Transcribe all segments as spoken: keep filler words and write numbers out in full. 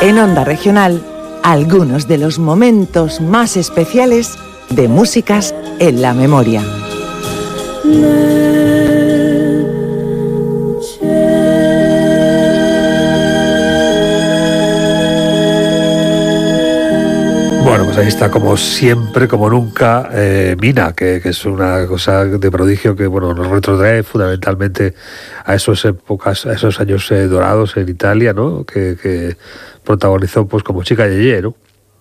En Onda Regional, algunos de los momentos más especiales de Músicas en la Memoria. Bueno, pues ahí está, como siempre, como nunca, eh, Mina, que, que es una cosa de prodigio que, bueno, nos retrotrae fundamentalmente a esas épocas, a esos años eh, dorados en Italia, ¿no? Que, que protagonizó, pues, como Chica Yeye, ¿no?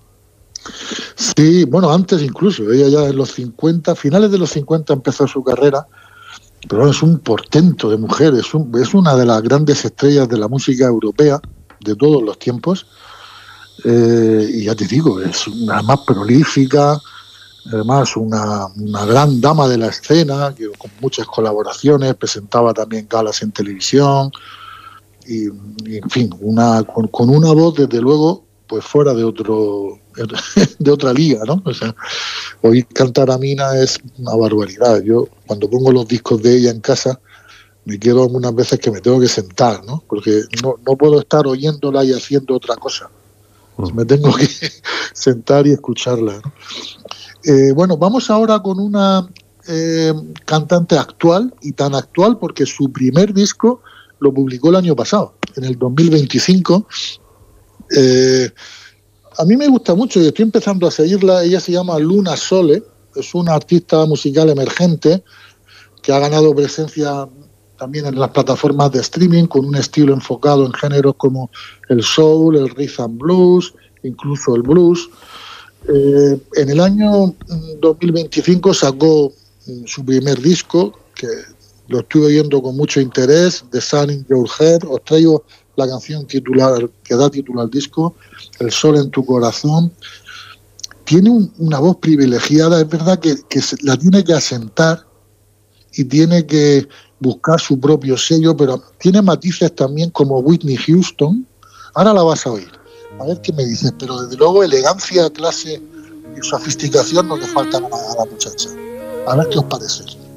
Sí, bueno, antes incluso, ella ya en los cincuenta, finales de los cincuenta empezó su carrera, pero es un portento de mujer, es, un, es una de las grandes estrellas de la música europea de todos los tiempos. Eh, y ya te digo, es una más prolífica, además una, una gran dama de la escena, que con muchas colaboraciones, presentaba también galas en televisión, y, y en fin, una, con, con una voz desde luego pues fuera de otro de otra liga, ¿no? O sea, oír cantar a Mina es una barbaridad. Yo cuando pongo los discos de ella en casa me quedo algunas veces que me tengo que sentar, ¿no? Porque no, no puedo estar oyéndola y haciendo otra cosa. Me tengo que sentar y escucharla, ¿no? Eh, bueno, vamos ahora con una eh, cantante actual, y tan actual porque su primer disco lo publicó el año pasado, en el dos mil veinticinco. Eh, a mí me gusta mucho y estoy empezando a seguirla. Ella se llama Luna Sole, es una artista musical emergente que ha ganado presencia también en las plataformas de streaming, con un estilo enfocado en géneros como el soul, el rhythm and blues, incluso el blues. Eh, en el año dos mil veinticinco sacó su primer disco, que lo estuve oyendo con mucho interés, The Sun in Your Head. Os traigo la canción titular que da título al disco, El Sol en tu Corazón. Tiene un, una voz privilegiada, es verdad que, que se, la tiene que asentar y tiene que buscar su propio sello, pero tiene matices también como Whitney Houston. Ahora la vas a oír, a ver qué me dices, pero desde luego elegancia, clase y sofisticación no le faltan a la muchacha. A ver qué os parece.